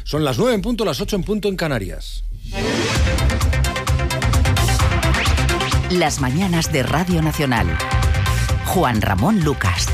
Son las 9 en punto, las 8 en punto en Canarias. Las mañanas de Radio Nacional. Juan Ramón Lucas.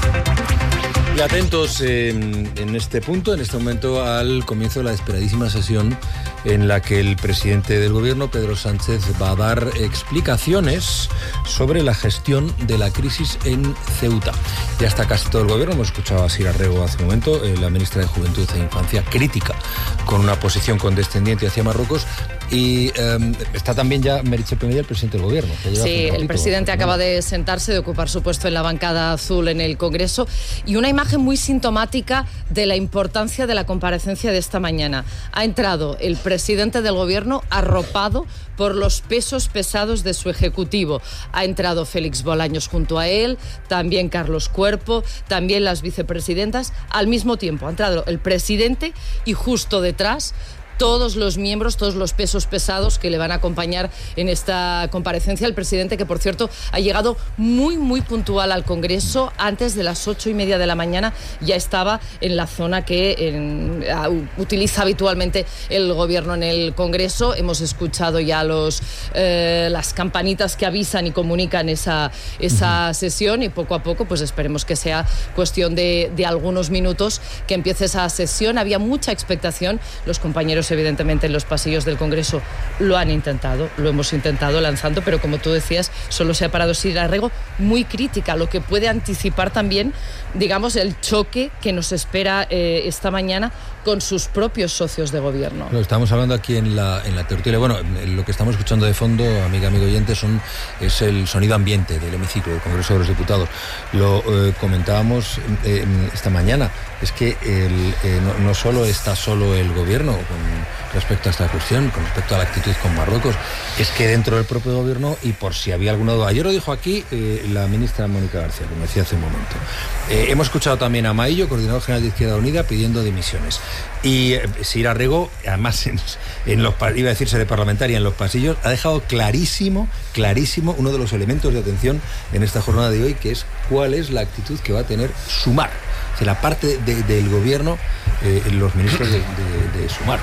Y atentos en este punto, en este momento, al comienzo de la esperadísima sesión en la que el presidente del gobierno, Pedro Sánchez, va a dar explicaciones sobre la gestión de la crisis en Ceuta. Ya está casi todo el gobierno, hemos escuchado a Sira Rego hace un momento, la ministra de Juventud e Infancia, crítica con una posición condescendiente hacia Marruecos. Y está también ya Meritxell Pemella, el presidente del gobierno. Sí, el presidente acaba de sentarse, de ocupar su puesto en la bancada azul en el Congreso, y una imagen muy sintomática de la importancia de la comparecencia de esta mañana. Ha entrado el presidente del gobierno arropado por los pesos pesados de su ejecutivo. Ha entrado Félix Bolaños junto a él, también Carlos Cuerpo, también las vicepresidentas. Al mismo tiempo ha entrado el presidente y justo detrás todos los miembros, todos los pesos pesados que le van a acompañar en esta comparecencia. El presidente, que por cierto ha llegado muy, muy puntual al Congreso, antes de las 8:30 de la mañana ya estaba en la zona que utiliza habitualmente el gobierno en el Congreso. Hemos escuchado ya las campanitas que avisan y comunican esa sesión, y poco a poco pues esperemos que sea cuestión de algunos minutos que empiece esa sesión. Había mucha expectación, los compañeros evidentemente en los pasillos del Congreso lo han intentado, lo hemos intentado lanzando, pero como tú decías, solo se ha parado Sira Rego, muy crítica, lo que puede anticipar también, digamos, el choque que nos espera esta mañana con sus propios socios de gobierno. Lo estamos hablando aquí en la tertulia. Bueno, lo que estamos escuchando de fondo, amigo oyente, es el sonido ambiente del hemiciclo del Congreso de los Diputados. Lo comentábamos esta mañana. Es que no solo está solo el gobierno con respecto a esta cuestión, con respecto a la actitud con Marruecos, es que dentro del propio gobierno, y por si había alguna duda, ayer lo dijo aquí la ministra Mónica García, como decía hace un momento. Hemos escuchado también a Maillo, coordinador general de Izquierda Unida, pidiendo dimisiones. Y Sira Rego, además iba a decir sede parlamentaria, en los pasillos, ha dejado clarísimo uno de los elementos de atención en esta jornada de hoy, que es cuál es la actitud que va a tener Sumar. O sea, la parte del gobierno, los ministros de Sumar.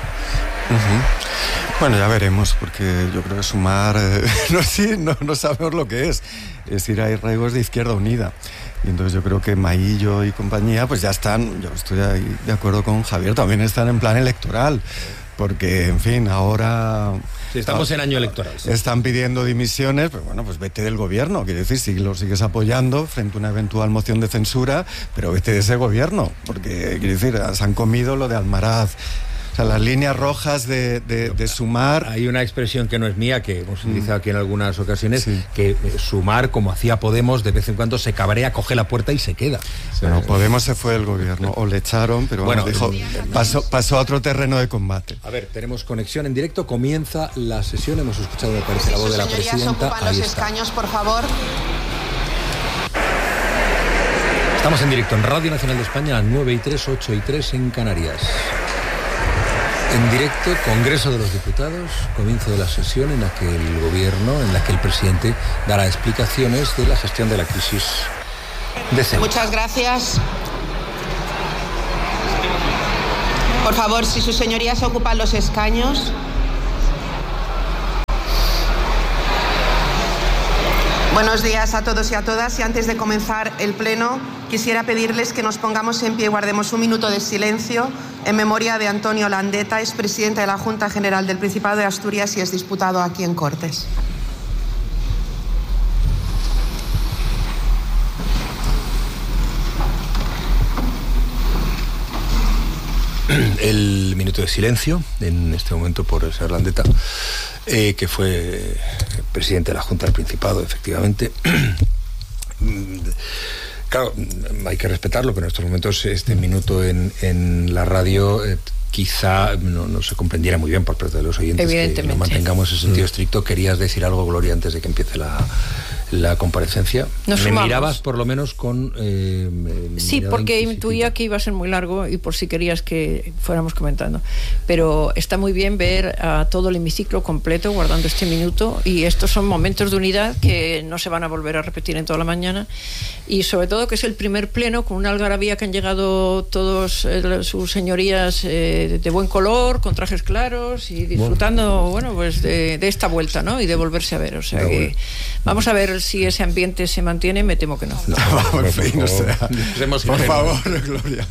Bueno, ya veremos, porque yo creo que Sumar no sabemos lo que es. Sira Rego es de Izquierda Unida. Y entonces yo creo que Maillo y compañía pues ya están, yo estoy ahí de acuerdo con Javier, también están en plan electoral, porque en fin, ahora... Sí, estamos en año electoral. Sí. Están pidiendo dimisiones, pero bueno, pues vete del gobierno, quiere decir, si lo sigues apoyando frente a una eventual moción de censura, pero vete de ese gobierno, porque quiere decir, se han comido lo de Almaraz. O sea, las líneas rojas de Sumar... Hay una expresión que no es mía, que hemos utilizado aquí en algunas ocasiones, sí, que Sumar, como hacía Podemos, de vez en cuando se cabrea, coge la puerta y se queda. Bueno, Podemos se fue del gobierno, o le echaron, pero bueno, dijo, pasó a otro terreno de combate. A ver, tenemos conexión en directo, comienza la sesión, hemos escuchado, me parece, la voz de la presidenta. Ocupan los escaños, por favor. Estamos en directo en Radio Nacional de España, a las 9:03, 8:03 en Canarias. En directo, Congreso de los Diputados, comienzo de la sesión en la que el presidente dará explicaciones de la gestión de la crisis de Ceuta. Muchas gracias. Por favor, si sus señorías ocupan los escaños. Buenos días a todos y a todas, y antes de comenzar el pleno quisiera pedirles que nos pongamos en pie y guardemos un minuto de silencio en memoria de Antonio Landeta, expresidente de la Junta General del Principado de Asturias y exdiputado aquí en Cortes. El minuto de silencio en este momento por el señor Landeta, que fue presidente de la Junta del Principado, efectivamente. Claro, hay que respetarlo, pero en estos momentos este minuto en la radio quizá no se comprendiera muy bien por parte de los oyentes, que no mantengamos ese sentido estricto. ¿Querías decir algo, Gloria, antes de que empiece la comparecencia. Nos Me sumamos. mirabas por lo menos con... sí, porque intuía que iba a ser muy largo y por si querías que fuéramos comentando. Pero está muy bien ver a todo el hemiciclo completo guardando este minuto, y estos son momentos de unidad que no se van a volver a repetir en toda la mañana, y sobre todo que es el primer pleno con una algarabía que han llegado todos sus señorías de buen color, con trajes claros y disfrutando pues de esta vuelta, ¿no? Y de volverse a ver. O sea que vamos a ver si ese ambiente se mantiene. Me temo que no. En fin, o sea, por favor, Gloria.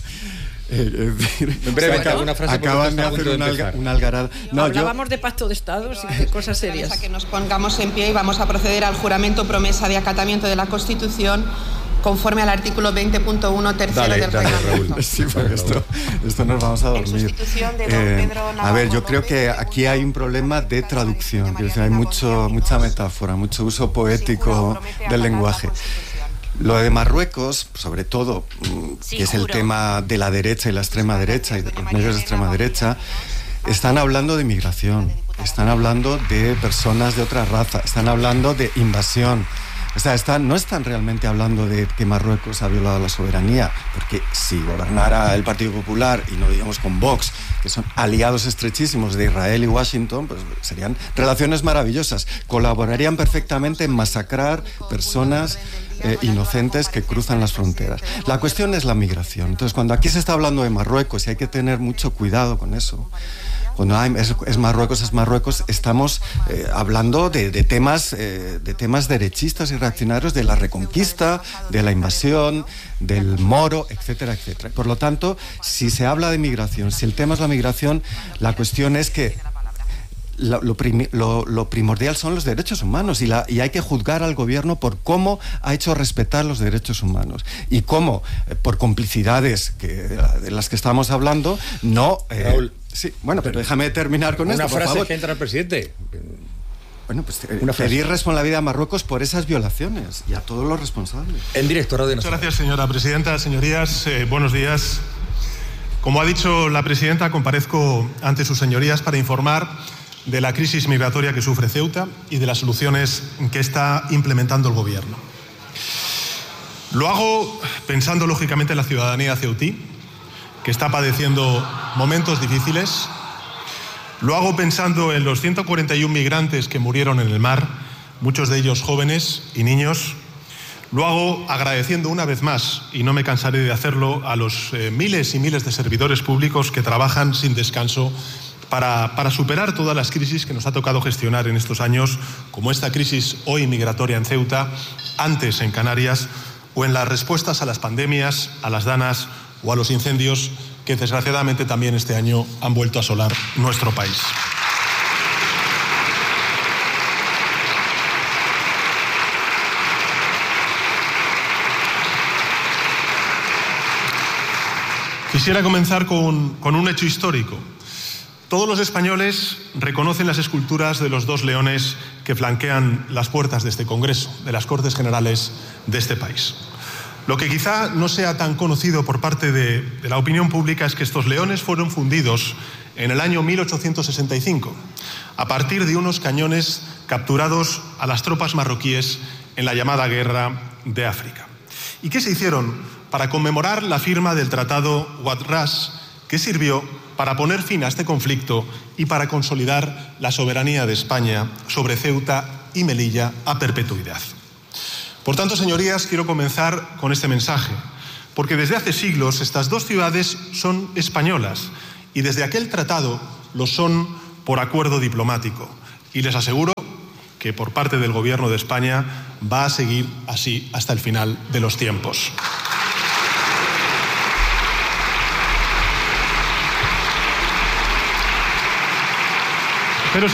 Brevemente, alguna frase. Acaban de hacer una algarada. No, hablábamos de pacto de Estados y de cosas serias. A que nos pongamos en pie y vamos a proceder al juramento promesa de acatamiento de la Constitución conforme al artículo 20.1 tercero del reglamento. Sí, porque esto nos vamos a dormir. A ver, yo creo que aquí hay un problema de traducción. Quiero decir, hay mucha metáfora, mucho uso poético del lenguaje. Lo de Marruecos, sobre todo, que es el tema de la derecha y la extrema derecha y de los medios de extrema derecha, están hablando de migración, están hablando de personas de otra raza, están hablando de invasión. O sea, no están realmente hablando de que Marruecos ha violado la soberanía, porque si gobernara el Partido Popular, y no digamos con Vox, que son aliados estrechísimos de Israel y Washington, pues serían relaciones maravillosas. Colaborarían perfectamente en masacrar personas inocentes que cruzan las fronteras. La cuestión es la migración. Entonces, cuando aquí se está hablando de Marruecos, y hay que tener mucho cuidado con eso, cuando es Marruecos, estamos hablando de temas derechistas y reaccionarios, de la reconquista, de la invasión, del moro, etcétera, etcétera. Por lo tanto, si se habla de migración, si el tema es la migración, la cuestión es que lo primordial son los derechos humanos, y hay que juzgar al gobierno por cómo ha hecho respetar los derechos humanos y cómo, por complicidades de las que estamos hablando, no... Raúl, sí, bueno, pero déjame terminar con esto, por favor. Una frase que entra el presidente. Bueno, pues pedir responsabilidad a Marruecos por esas violaciones y a todos los responsables. En directo, Radio Nacional. Muchas gracias, señora presidenta. Señorías, buenos días. Como ha dicho la presidenta, comparezco ante sus señorías para informar de la crisis migratoria que sufre Ceuta y de las soluciones que está implementando el gobierno. Lo hago pensando lógicamente en la ciudadanía ceutí, que está padeciendo momentos difíciles. Lo hago pensando en los 141 migrantes que murieron en el mar, muchos de ellos jóvenes y niños. Lo hago agradeciendo una vez más, y no me cansaré de hacerlo, a los miles y miles de servidores públicos que trabajan sin descanso para superar todas las crisis que nos ha tocado gestionar en estos años, como esta crisis hoy migratoria en Ceuta, antes en Canarias, o en las respuestas a las pandemias, a las danas o a los incendios que desgraciadamente también este año han vuelto a asolar nuestro país. Quisiera comenzar con un hecho histórico. Todos los españoles reconocen las esculturas de los dos leones que flanquean las puertas de este Congreso, de las Cortes Generales de este país. Lo que quizá no sea tan conocido por parte de la opinión pública es que estos leones fueron fundidos en el año 1865, a partir de unos cañones capturados a las tropas marroquíes en la llamada Guerra de África. ¿Y qué se hicieron para conmemorar la firma del Tratado Wad Ras, que sirvió para poner fin a este conflicto y para consolidar la soberanía de España sobre Ceuta y Melilla a perpetuidad? Por tanto, señorías, quiero comenzar con este mensaje, porque desde hace siglos estas dos ciudades son españolas y desde aquel tratado lo son por acuerdo diplomático. Y les aseguro que por parte del Gobierno de España va a seguir así hasta el final de los tiempos. Pero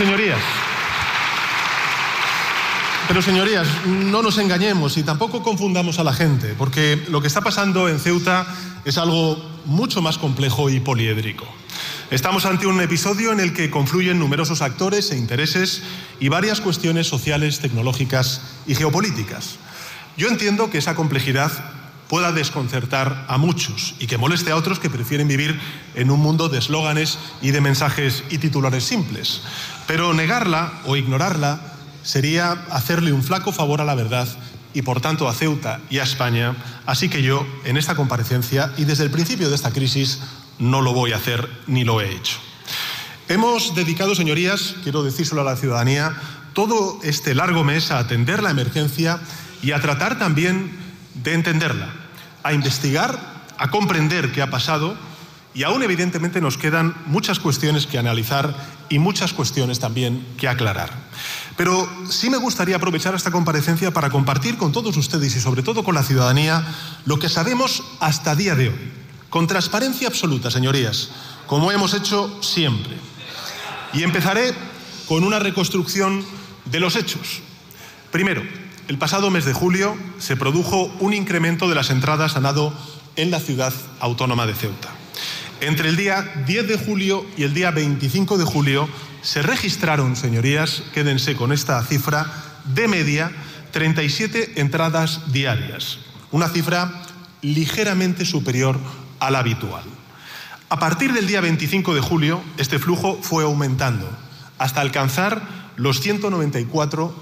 señorías, no nos engañemos y tampoco confundamos a la gente, porque lo que está pasando en Ceuta es algo mucho más complejo y poliédrico. Estamos ante un episodio en el que confluyen numerosos actores e intereses y varias cuestiones sociales, tecnológicas y geopolíticas. Yo entiendo que esa complejidad pueda desconcertar a muchos y que moleste a otros que prefieren vivir en un mundo de eslóganes y de mensajes y titulares simples. Pero negarla o ignorarla sería hacerle un flaco favor a la verdad y, por tanto, a Ceuta y a España. Así que yo, en esta comparecencia y desde el principio de esta crisis, no lo voy a hacer ni lo he hecho. Hemos dedicado, señorías, quiero decírselo a la ciudadanía, todo este largo mes a atender la emergencia y a tratar también de entenderla, a investigar, a comprender qué ha pasado, y aún evidentemente nos quedan muchas cuestiones que analizar y muchas cuestiones también que aclarar. Pero sí me gustaría aprovechar esta comparecencia para compartir con todos ustedes y sobre todo con la ciudadanía lo que sabemos hasta día de hoy, con transparencia absoluta, señorías, como hemos hecho siempre. Y empezaré con una reconstrucción de los hechos. Primero, el pasado mes de julio se produjo un incremento de las entradas a nado en la ciudad autónoma de Ceuta. Entre el día 10 de julio y el día 25 de julio se registraron, señorías, quédense con esta cifra, de media 37 entradas diarias, una cifra ligeramente superior a la habitual. A partir del día 25 de julio, este flujo fue aumentando hasta alcanzar las 194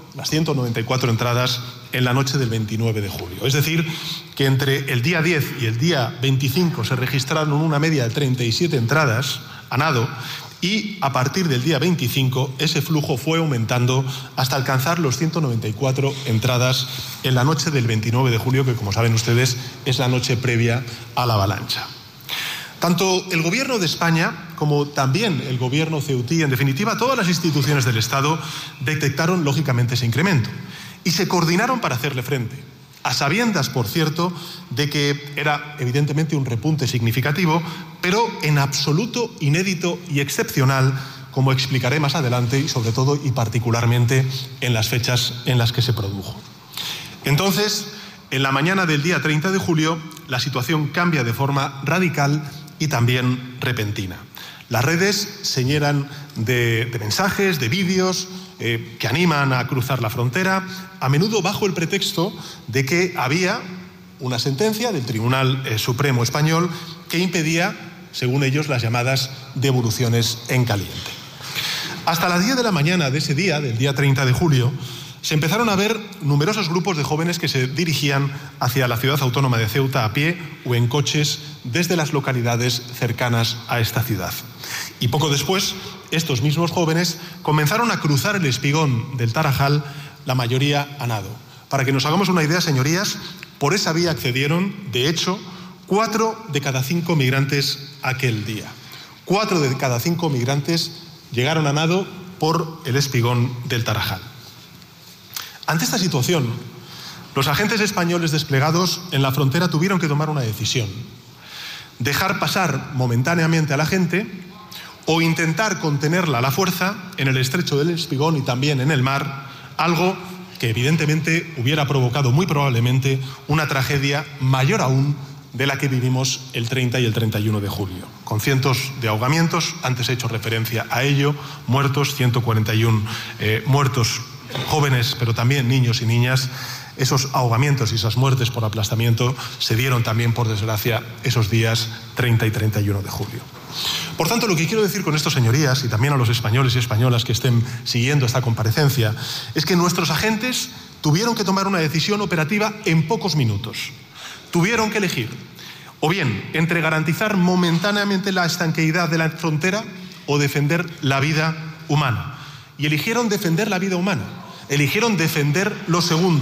entradas en la noche del 29 de julio. Es decir, que entre el día 10 y el día 25 se registraron una media de 37 entradas a nado, y a partir del día 25 ese flujo fue aumentando hasta alcanzar los 194 entradas en la noche del 29 de julio, que, como saben ustedes, es la noche previa a la avalancha. Tanto el Gobierno de España como también el Gobierno ceutí, en definitiva todas las instituciones del Estado, detectaron lógicamente ese incremento y se coordinaron para hacerle frente, a sabiendas, por cierto, de que era evidentemente un repunte significativo, pero en absoluto inédito y excepcional, como explicaré más adelante, y sobre todo y particularmente en las fechas en las que se produjo. Entonces, en la mañana del día 30 de julio, la situación cambia de forma radical y también repentina. Las redes se llenan de mensajes, de vídeos que animan a cruzar la frontera, a menudo bajo el pretexto de que había una sentencia del Tribunal Supremo Español que impedía, según ellos, las llamadas devoluciones en caliente. Hasta las 10 de la mañana de ese día, del día 30 de julio, se empezaron a ver numerosos grupos de jóvenes que se dirigían hacia la ciudad autónoma de Ceuta a pie o en coches desde las localidades cercanas a esta ciudad. Y poco después, estos mismos jóvenes comenzaron a cruzar el espigón del Tarajal, la mayoría a nado. Para que nos hagamos una idea, señorías, por esa vía accedieron, de hecho, 4 de cada 5 migrantes aquel día. 4 de cada 5 migrantes llegaron a nado por el espigón del Tarajal. Ante esta situación, los agentes españoles desplegados en la frontera tuvieron que tomar una decisión: dejar pasar momentáneamente a la gente o intentar contenerla a la fuerza en el estrecho del Espigón y también en el mar, algo que evidentemente hubiera provocado muy probablemente una tragedia mayor aún de la que vivimos el 30 y el 31 de julio, con cientos de ahogamientos. Antes he hecho referencia a ello, muertos, 141 muertos, jóvenes, pero también niños y niñas. Esos ahogamientos y esas muertes por aplastamiento se dieron también, por desgracia, esos días 30 y 31 de julio. Por tanto, lo que quiero decir con esto, señorías, y también a los españoles y españolas que estén siguiendo esta comparecencia, es que nuestros agentes tuvieron que tomar una decisión operativa en pocos minutos. Tuvieron que elegir, o bien, entre garantizar momentáneamente la estanqueidad de la frontera o defender la vida humana. Y eligieron defender la vida humana. Eligieron defender lo segundo.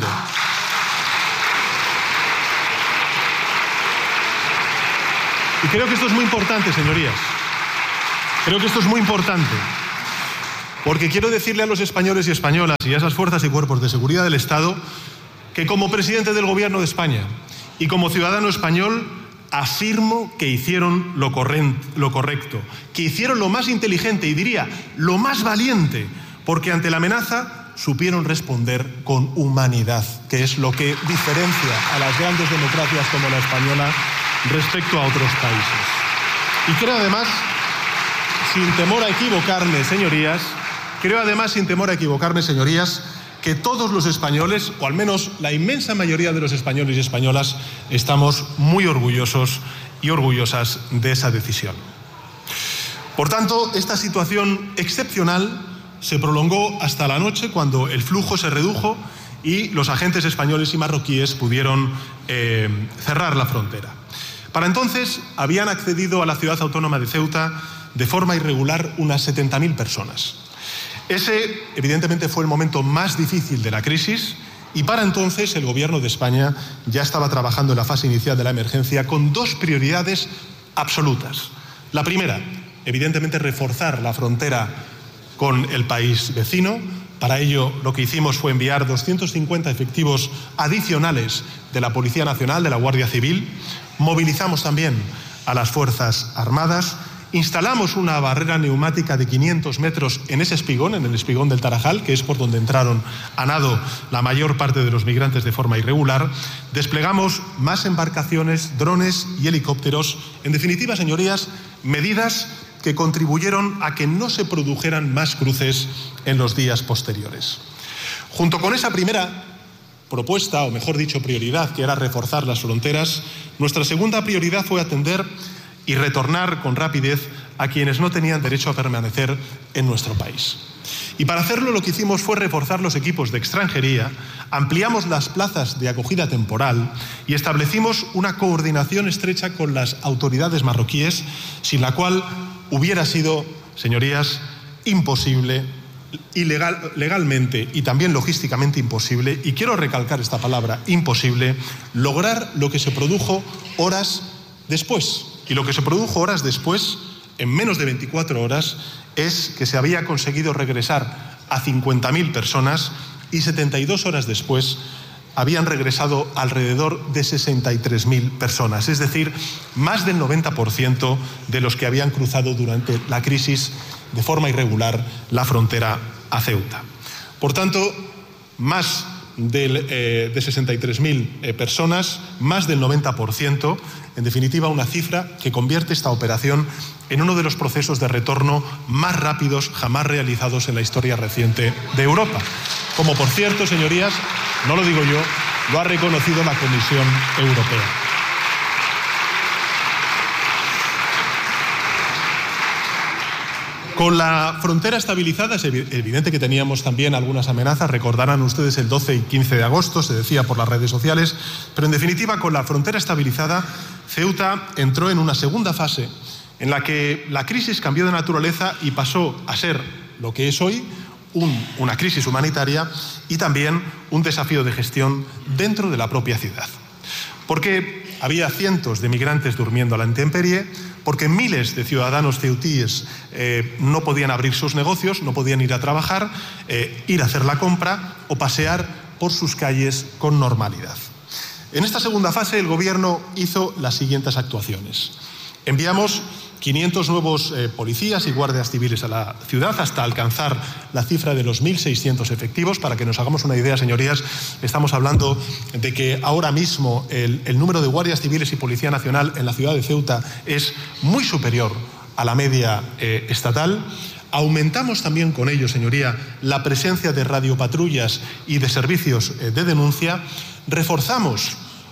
Y creo que esto es muy importante, señorías. Creo que esto es muy importante. Porque quiero decirle a los españoles y españolas y a esas fuerzas y cuerpos de seguridad del Estado que, como presidente del Gobierno de España y como ciudadano español, afirmo que hicieron lo correcto, que hicieron lo más inteligente y diría lo más valiente, porque ante la amenaza supieron responder con humanidad, que es lo que diferencia a las grandes democracias como la española respecto a otros países. Y creo además, sin temor a equivocarme, señorías, que todos los españoles, o al menos la inmensa mayoría de los españoles y españolas, estamos muy orgullosos y orgullosas de esa decisión. Por tanto, esta situación excepcional se prolongó hasta la noche, cuando el flujo se redujo y los agentes españoles y marroquíes pudieron cerrar la frontera. Para entonces habían accedido a la ciudad autónoma de Ceuta de forma irregular unas 70.000 personas. Ese, evidentemente, fue el momento más difícil de la crisis, y para entonces el Gobierno de España ya estaba trabajando en la fase inicial de la emergencia con dos prioridades absolutas. La primera, evidentemente, reforzar la frontera con el país vecino. Para ello, lo que hicimos fue enviar 250 efectivos adicionales de la Policía Nacional, de la Guardia Civil. Movilizamos también a las Fuerzas Armadas. Instalamos una barrera neumática de 500 metros en ese espigón, en el espigón del Tarajal, que es por donde entraron a nado la mayor parte de los migrantes de forma irregular. Desplegamos más embarcaciones, drones y helicópteros. En definitiva, señorías, medidas que contribuyeron a que no se produjeran más cruces en los días posteriores. Junto con esa primera propuesta, o mejor dicho, prioridad, que era reforzar las fronteras, nuestra segunda prioridad fue atender y retornar con rapidez a quienes no tenían derecho a permanecer en nuestro país. Y para hacerlo, lo que hicimos fue reforzar los equipos de extranjería, ampliamos las plazas de acogida temporal y establecimos una coordinación estrecha con las autoridades marroquíes, sin la cual hubiera sido, señorías, imposible, legalmente y también logísticamente imposible, y quiero recalcar esta palabra, imposible, lograr lo que se produjo horas después. Y lo que se produjo horas después, en menos de 24 horas, es que se había conseguido regresar a 50.000 personas, y 72 horas después habían regresado alrededor de 63.000 personas, es decir, más del 90% de los que habían cruzado durante la crisis de forma irregular la frontera a Ceuta. Por tanto, más de 63.000 personas, más del 90%, en definitiva una cifra que convierte esta operación en uno de los procesos de retorno más rápidos jamás realizados en la historia reciente de Europa. Como, por cierto, señorías, no lo digo yo, lo ha reconocido la Comisión Europea. Con la frontera estabilizada, es evidente que teníamos también algunas amenazas. Recordarán ustedes el 12 y 15 de agosto, se decía por las redes sociales, pero en definitiva, con la frontera estabilizada, Ceuta entró en una segunda fase en la que la crisis cambió de naturaleza y pasó a ser lo que es hoy, una crisis humanitaria y también un desafío de gestión dentro de la propia ciudad. Porque había cientos de migrantes durmiendo a la intemperie, porque miles de ciudadanos ceutíes no podían abrir sus negocios, no podían ir a trabajar, ir a hacer la compra o pasear por sus calles con normalidad. En esta segunda fase, el Gobierno hizo las siguientes actuaciones. Enviamos 500 nuevos policías y guardias civiles a la ciudad hasta alcanzar la cifra de los 1.600 efectivos. Para que nos hagamos una idea, señorías, estamos hablando de que ahora mismo el número de guardias civiles y Policía Nacional en la ciudad de Ceuta es muy superior a la media estatal. Aumentamos también con ello, señoría, la presencia de radiopatrullas y de servicios de denuncia. Reforzamos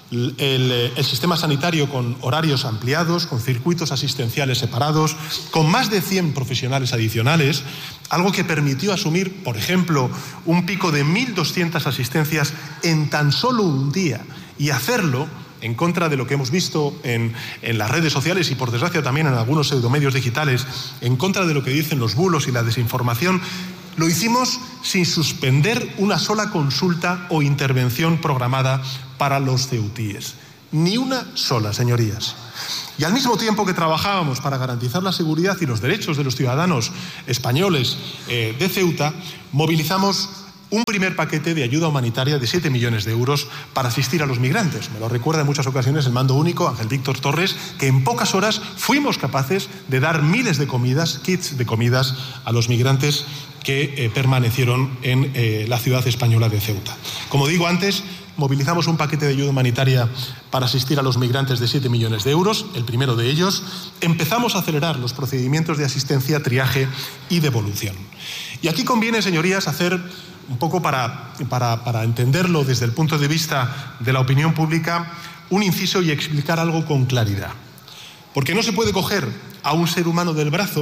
el sistema sanitario con horarios ampliados, con circuitos asistenciales separados, con más de 100 profesionales adicionales, algo que permitió asumir, por ejemplo, un pico de 1.200 asistencias en tan solo un día, y hacerlo en contra de lo que hemos visto en las redes sociales y, por desgracia, también en algunos pseudomedios digitales, en contra de lo que dicen los bulos y la desinformación. Lo hicimos sin suspender una sola consulta o intervención programada para los ceutíes. Ni una sola, señorías. Y al mismo tiempo que trabajábamos para garantizar la seguridad y los derechos de los ciudadanos españoles de Ceuta, movilizamos un primer paquete de ayuda humanitaria de 7 millones de euros para asistir a los migrantes. Me lo recuerda en muchas ocasiones el mando único, Ángel Víctor Torres, que en pocas horas fuimos capaces de dar miles de comidas, kits de comidas, a los migrantes que permanecieron en la ciudad española de Ceuta. Como digo antes, movilizamos un paquete de ayuda humanitaria para asistir a los migrantes de 7 millones de euros, el primero de ellos. Empezamos a acelerar los procedimientos de asistencia, triaje y devolución. Y aquí conviene, señorías, hacer un poco para entenderlo desde el punto de vista de la opinión pública, un inciso y explicar algo con claridad. Porque no se puede coger a un ser humano del brazo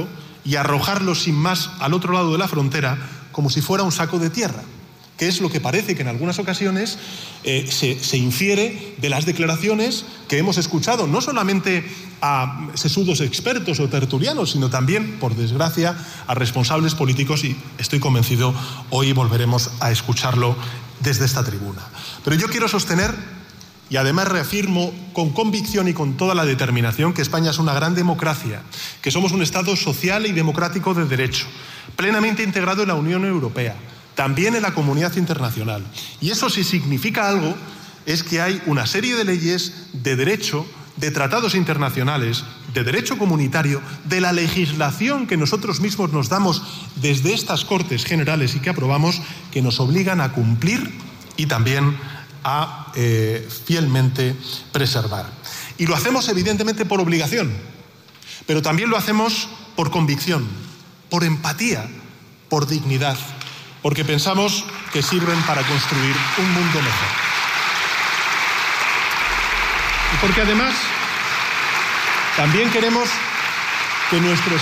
y arrojarlo sin más al otro lado de la frontera como si fuera un saco de tierra, que es lo que parece que en algunas ocasiones se infiere de las declaraciones que hemos escuchado, no solamente a sesudos expertos o tertulianos, sino también, por desgracia, a responsables políticos, y estoy convencido, hoy volveremos a escucharlo desde esta tribuna. Pero yo quiero sostener, y además reafirmo con convicción y con toda la determinación, que España es una gran democracia, que somos un Estado social y democrático de derecho, plenamente integrado en la Unión Europea, también en la comunidad internacional. Y eso, si significa algo, es que hay una serie de leyes de derecho, de tratados internacionales, de derecho comunitario, de la legislación que nosotros mismos nos damos desde estas Cortes Generales y que aprobamos, que nos obligan a cumplir y también a fielmente preservar. Y lo hacemos evidentemente por obligación, pero también lo hacemos por convicción, por empatía, por dignidad, porque pensamos que sirven para construir un mundo mejor. Y porque además también queremos que nuestros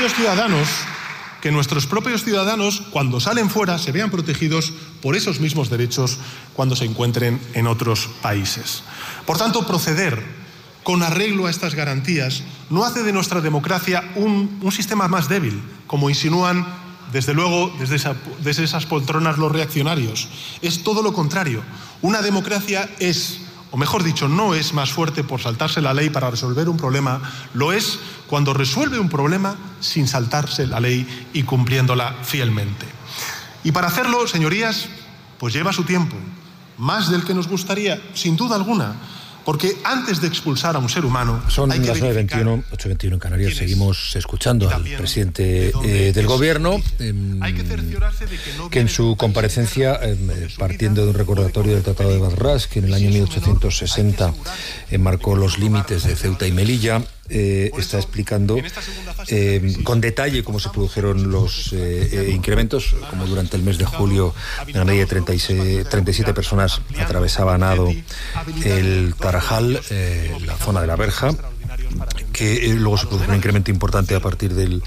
propios ciudadanos, cuando salen fuera, se vean protegidos por esos mismos derechos cuando se encuentren en otros países. Por tanto, proceder con arreglo a estas garantías no hace de nuestra democracia un sistema más débil, como insinúan, desde luego, desde esas poltronas los reaccionarios. Es todo lo contrario. Una democracia es, o mejor dicho, no es más fuerte por saltarse la ley para resolver un problema, lo es cuando resuelve un problema sin saltarse la ley y cumpliéndola fielmente. Y para hacerlo, señorías, pues lleva su tiempo, más del que nos gustaría, sin duda alguna, porque antes de expulsar a un ser humano... Son las 9:21, 8:21 en Canarias. Seguimos escuchando al presidente del Gobierno, que en su comparecencia, partiendo de un recordatorio del Tratado de Barras, que en el año 1860 marcó los límites de Ceuta y Melilla, está explicando con detalle cómo se produjeron los incrementos, como durante el mes de julio una media de 37 personas atravesaban a nado el Tarajal, la zona de la Verja, que luego se produjo un incremento importante a partir del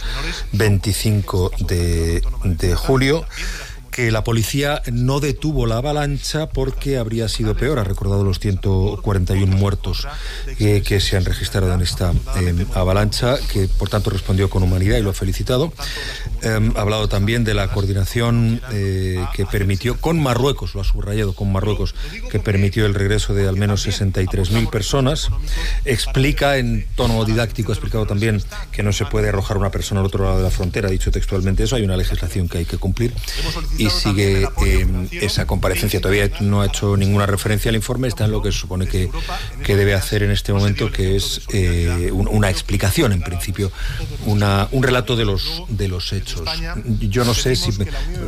25 de julio, que la policía no detuvo la avalancha porque habría sido peor. Ha recordado los 141 muertos que se han registrado en esta avalancha, que por tanto respondió con humanidad y lo ha felicitado. Ha hablado también de la coordinación que permitió con Marruecos, lo ha subrayado, con Marruecos, que permitió el regreso de al menos 63.000 personas. Explica en tono didáctico, ha explicado también que no se puede arrojar una persona al otro lado de la frontera, ha dicho textualmente eso, hay una legislación que hay que cumplir. Y sigue esa comparecencia. Todavía no ha hecho ninguna referencia al informe, está en lo que se supone que debe hacer en este momento, que es una explicación, en principio, un relato de los hechos. Yo no sé si...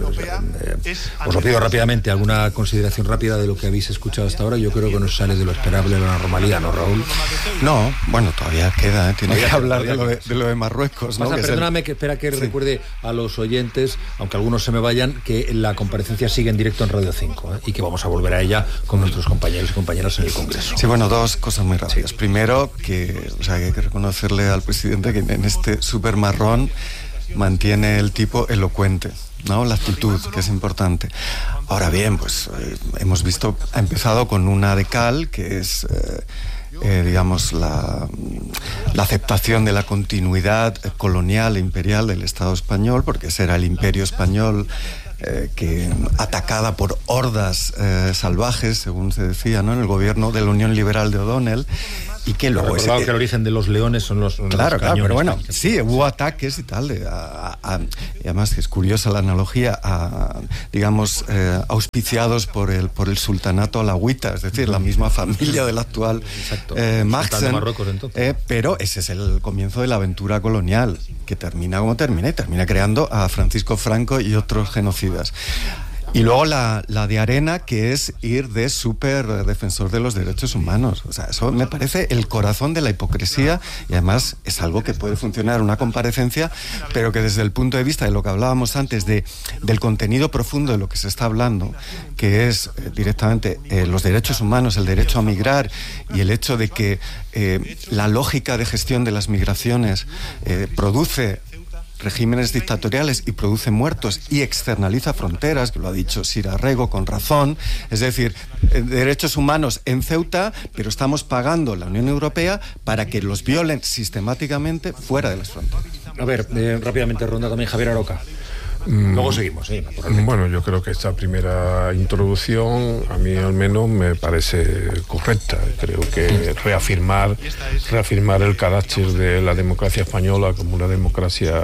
os lo pido rápidamente, alguna consideración rápida de lo que habéis escuchado hasta ahora. Yo creo que no sale de lo esperable de la normalidad, ¿no, Raúl? No, bueno, todavía queda, tiene que hablar de lo de Marruecos, ¿no? Perdóname, que espera que recuerde a los oyentes, aunque algunos se me vayan, que la comparecencia sigue en directo en Radio 5, y que vamos a volver a ella con nuestros compañeros y compañeras en el Congreso. Sí, bueno, dos cosas muy rápidas. Primero, que hay que reconocerle al presidente que en este súper marrón mantiene el tipo elocuente, ¿no? La actitud, que es importante. Ahora bien, pues hemos visto, ha empezado con una de cal, que es... digamos, la aceptación de la continuidad colonial e imperial del Estado español, porque ese era el imperio español que atacada por hordas salvajes, según se decía, ¿no?, en el gobierno de la Unión Liberal de O'Donnell, y que luego... que el origen de los leones son los claro, cañones, pero bueno, sí, hubo ataques y tal, y además es curiosa la analogía, digamos, auspiciados por el sultanato alawita, es decir, la misma familia del actual Mahsen, pero ese es el comienzo de la aventura colonial, que termina como termina, y termina creando a Francisco Franco y otros genocidas. Y luego la de arena, que es ir de súper defensor de los derechos humanos. O sea, eso me parece el corazón de la hipocresía, y además es algo que puede funcionar en una comparecencia, pero que desde el punto de vista de lo que hablábamos antes, del contenido profundo de lo que se está hablando, que es directamente los derechos humanos, el derecho a migrar, y el hecho de que la lógica de gestión de las migraciones produce regímenes dictatoriales y produce muertos y externaliza fronteras, que lo ha dicho Sir Arrego con razón, es decir, derechos humanos en Ceuta, pero estamos pagando la Unión Europea para que los violen sistemáticamente fuera de las fronteras. A ver, rápidamente ronda también Javier Aroca. Luego seguimos, naturalmente. Bueno, yo creo que esta primera introducción a mí al menos me parece correcta. Creo que reafirmar el carácter de la democracia española como una democracia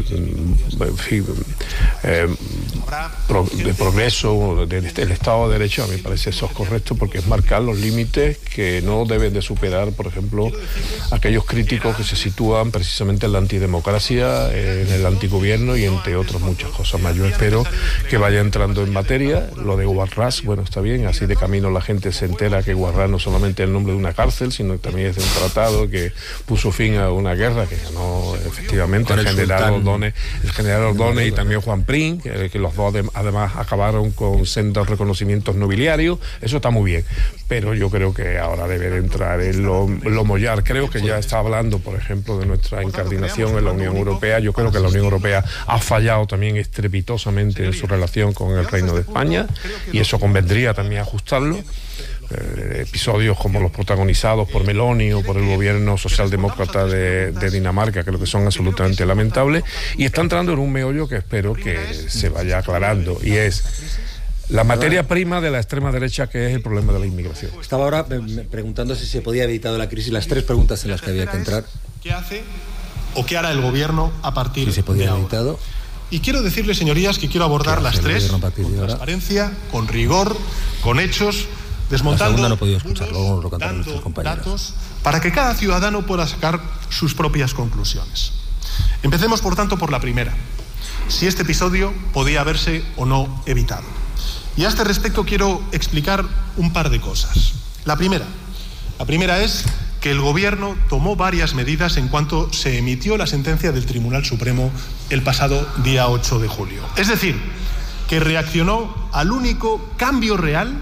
de progreso del Estado de Derecho, a mí me parece eso es correcto, porque es marcar los límites que no deben de superar, por ejemplo, aquellos críticos que se sitúan precisamente en la antidemocracia, en el antigobierno y entre otros muchos cosas más. Yo espero que vaya entrando en materia. Lo de Guarrás, bueno, está bien, así de camino la gente se entera que Guarrás no solamente es el nombre de una cárcel, sino que también es de un tratado que puso fin a una guerra que ganó efectivamente el general Ordóñez y también Juan Prim, que los dos además acabaron con sendos reconocimientos nobiliarios. Eso está muy bien, pero yo creo que ahora debe de entrar en lo mollar. Creo que ya está hablando, por ejemplo, de nuestra incardinación en la Unión Europea. Yo creo que la Unión Europea ha fallado también estrepitosamente en su relación con el Reino de España, y eso convendría también ajustarlo. Episodios como los protagonizados por Meloni o por el gobierno socialdemócrata de Dinamarca, creo que son absolutamente lamentables, y está entrando en un meollo que espero que se vaya aclarando, y es la materia prima de la extrema derecha, que es el problema de la inmigración. Estaba ahora preguntando si se podía haber evitado la crisis, las tres preguntas en las que había que entrar. ¿Qué hace o qué hará el gobierno a partir se podía de haber ahora? evitado. Y quiero decirles, señorías, que quiero abordar las tres con transparencia, con rigor, con hechos, desmontando no podía escuchar, luego lo cantaron nuestros compañeros. datos para que cada ciudadano pueda sacar sus propias conclusiones. Empecemos, por tanto, por la primera: si este episodio podía haberse o no evitado. Y a este respecto quiero explicar un par de cosas. La primera es que el Gobierno tomó varias medidas en cuanto se emitió la sentencia del Tribunal Supremo el pasado día 8 de julio. Es decir, que reaccionamos al único cambio real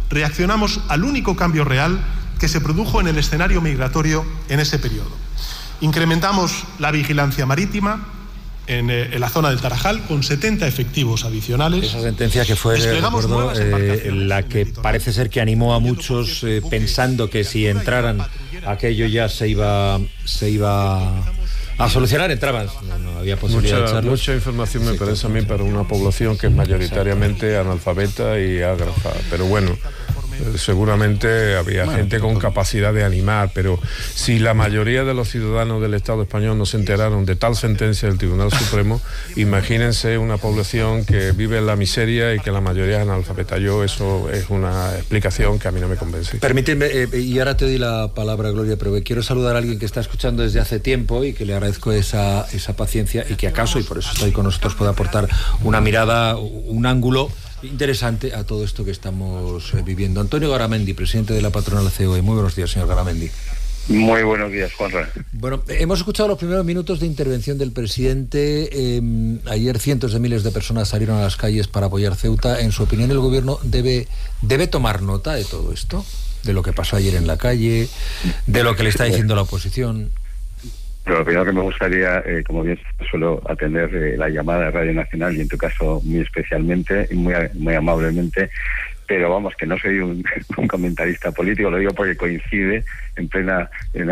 que se produjo en el escenario migratorio en ese periodo. Incrementamos la vigilancia marítima en la zona del Tarajal con 70 efectivos adicionales. Esa sentencia que fue, recuerdo, la que parece ser que animó a muchos pensando que si entraran aquello ya se iba a solucionar, entraban, no había posibilidad de echarlos. Mucha información me parece a mí para una población que es mayoritariamente analfabeta y ágrafa, pero bueno, seguramente había gente con capacidad de animar, pero si la mayoría de los ciudadanos del Estado español no se enteraron de tal sentencia del Tribunal Supremo, imagínense una población que vive en la miseria y que la mayoría es analfabeta. Eso es una explicación que a mí no me convence. Permíteme, y ahora te doy la palabra, Gloria, pero quiero saludar a alguien que está escuchando desde hace tiempo y que le agradezco esa paciencia, y que acaso, y por eso estoy con nosotros, pueda aportar una mirada, un ángulo interesante a todo esto que estamos viviendo. Antonio Garamendi, presidente de la patronal COE. Muy buenos días, señor Garamendi. Muy buenos días, Juanra. Bueno, hemos escuchado los primeros minutos de intervención del presidente. Ayer cientos de miles de personas salieron a las calles para apoyar Ceuta. En su opinión, ¿el gobierno debe tomar nota de todo esto? De lo que pasó ayer en la calle, de lo que le está diciendo la oposición. Pero lo primero que me gustaría, como bien suelo atender la llamada de Radio Nacional, y en tu caso muy especialmente y muy amablemente, pero vamos, que no soy un comentarista político, lo digo porque coincide en plena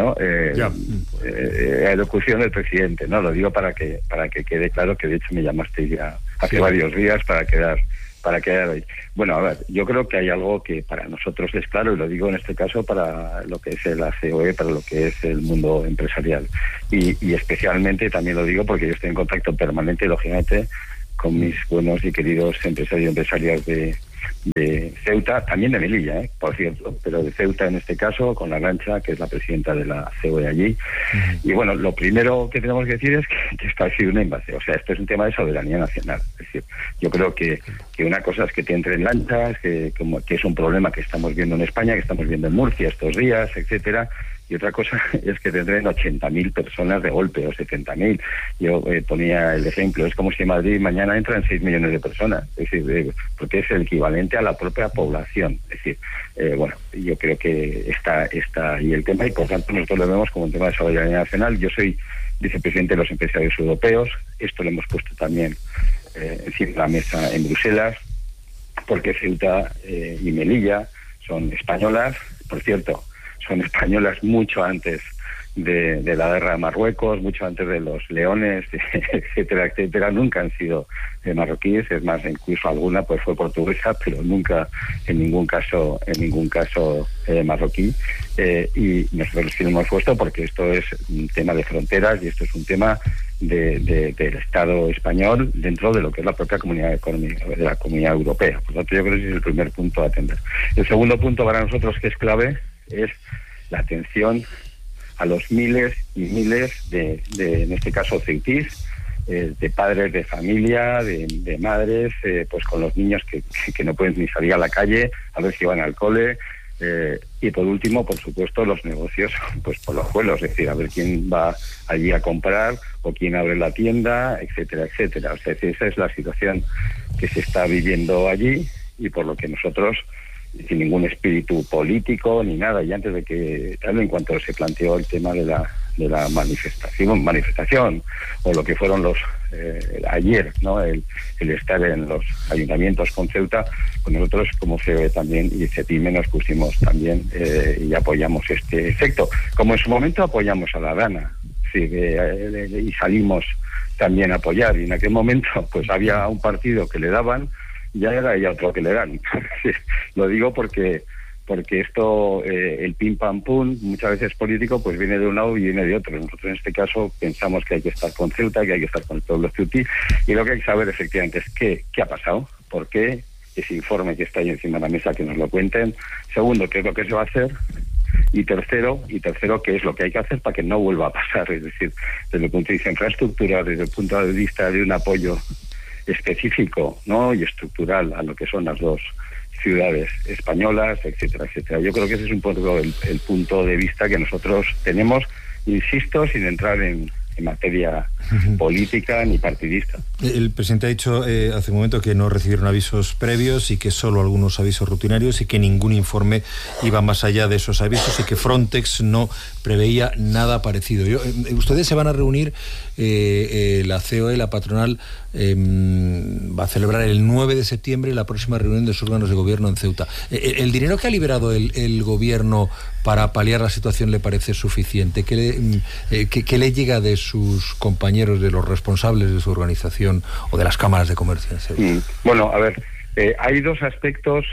elocución del presidente, ¿no? Lo digo para que quede claro que de hecho me llamaste ya hace varios días para quedar ahí. Bueno, a ver, yo creo que hay algo que para nosotros es claro, y lo digo en este caso para lo que es la COE, para lo que es el mundo empresarial. Y especialmente también lo digo porque yo estoy en contacto permanente, lógicamente, con mis buenos y queridos empresarios y empresarias de Ceuta, también de Melilla, por cierto, pero de Ceuta en este caso, con la Arantxa, que es la presidenta de la COE allí. Y bueno, lo primero que tenemos que decir es que esto ha sido una invasión, o sea, esto es un tema de soberanía nacional. Es decir, yo creo que una cosa es que te entren lanchas, que es un problema que estamos viendo en España, que estamos viendo en Murcia estos días, etcétera. Y otra cosa es que tendrán 80.000 personas de golpe, o 70.000. Yo ponía el ejemplo, es como si en Madrid mañana entran 6 millones de personas, es decir, porque es el equivalente a la propia población. Es decir, bueno, yo creo que está ahí el tema, y por tanto nosotros lo vemos como un tema de soberanía nacional. Yo soy vicepresidente de los empresarios europeos. Esto lo hemos puesto también encima de la mesa en Bruselas, porque Ceuta y Melilla son españolas, por cierto, son españolas mucho antes de la guerra de Marruecos, mucho antes de los leones, etcétera, etcétera. Nunca han sido marroquíes, es más, incluso alguna pues fue portuguesa, pero nunca en ningún caso marroquí. Y nosotros sí lo hemos puesto porque esto es un tema de fronteras y esto es un tema del Estado español dentro de lo que es la propia comunidad económica de la Comunidad Europea. Por lo tanto, yo creo que ese es el primer punto a atender. El segundo punto para nosotros que es clave es la atención a los miles y miles de en este caso ceutís, de padres de familia, de madres, pues con los niños que no pueden ni salir a la calle, a ver si van al cole, y por último, por supuesto, los negocios pues por los vuelos, es decir, a ver quién va allí a comprar o quién abre la tienda, etcétera, etcétera. O sea, esa es la situación que se está viviendo allí y por lo que nosotros, sin ningún espíritu político ni nada, y antes de que tal, en cuanto se planteó el tema de la manifestación o lo que fueron los ayer, ¿no? El estar en los ayuntamientos con Ceuta, pues nosotros como COE también y CEPIME nos pusimos también y apoyamos este efecto, como en su momento apoyamos a la Dana, sí, y salimos también a apoyar, y en aquel momento pues había un partido que le daban, ya era ya otro que le dan. Lo digo porque esto, el pim pam pum, muchas veces político, pues viene de un lado y viene de otro. Nosotros en este caso pensamos que hay que estar con Ceuta, que hay que estar con el pueblo ceutí, y lo que hay que saber efectivamente es qué ha pasado, por qué, ese informe que está ahí encima de la mesa, que nos lo cuenten. Segundo, qué es lo que se va a hacer. Y tercero, qué es lo que hay que hacer para que no vuelva a pasar. Es decir, desde el punto de vista de infraestructura, desde el punto de vista de un apoyo específico, ¿no? Y estructural a lo que son las dos ciudades españolas, etcétera, etcétera. Yo creo que ese es un poco el punto de vista que nosotros tenemos, insisto, sin entrar en materia política ni partidista. El presidente ha dicho hace un momento que no recibieron avisos previos y que solo algunos avisos rutinarios y que ningún informe iba más allá de esos avisos y que Frontex no preveía nada parecido. Ustedes se van a reunir, la COE, la patronal, va a celebrar el 9 de septiembre la próxima reunión de sus órganos de gobierno en Ceuta. ¿El dinero que ha liberado el gobierno para paliar la situación le parece suficiente? ¿Qué le llega de sus compañeros, de los responsables de su organización o de las cámaras de comercio en Ceuta? Bueno, a ver, hay dos aspectos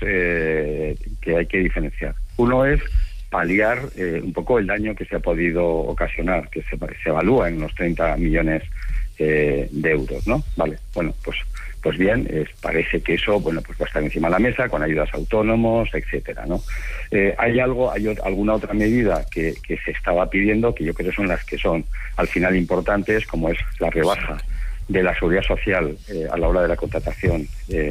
que hay que diferenciar. Uno es paliar un poco el daño que se ha podido ocasionar, que se evalúa en unos 30 millones de euros, ¿no? Vale, bueno, pues bien, parece que eso, bueno, pues va a estar encima de la mesa con ayudas a autónomos, etcétera, ¿no? Hay alguna otra medida que se estaba pidiendo, que yo creo que son las que son al final importantes, como es la rebaja de la seguridad social a la hora de la contratación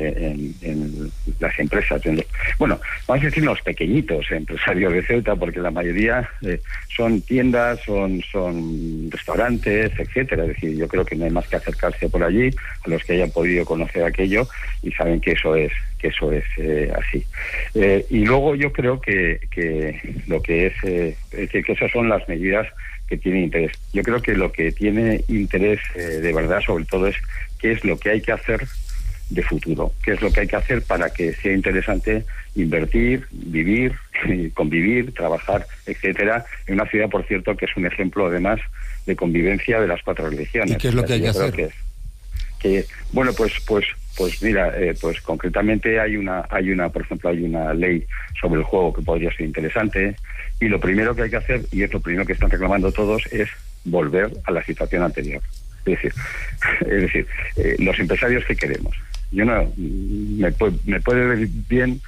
en las empresas. Bueno, vamos a decir los pequeñitos empresarios de Ceuta, porque la mayoría son tiendas, son restaurantes, etcétera. Es decir, yo creo que no hay más que acercarse por allí, a los que hayan podido conocer aquello y saben que eso es así. Y luego yo creo que lo que es decir, que esas son las medidas que tiene interés. Yo creo que lo que tiene interés de verdad, sobre todo, es qué es lo que hay que hacer de futuro, qué es lo que hay que hacer para que sea interesante invertir, vivir, convivir, trabajar, etcétera, en una ciudad, por cierto, que es un ejemplo, además, de convivencia de las 4 religiones. ¿Y qué es lo que hay que hacer? Bueno, pues mira, pues concretamente hay una, por ejemplo, hay una ley sobre el juego que podría ser interesante, y lo primero que hay que hacer, y es lo primero que están reclamando todos, es volver a la situación anterior. Es decir, los empresarios que queremos. Yo no me puede ver bien